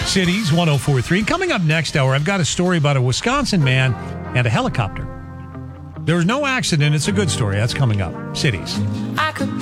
Cities 104.3. Coming up next hour, I've got a story about a Wisconsin man and a helicopter. There was no accident. It's a good story. That's coming up. Cities. I could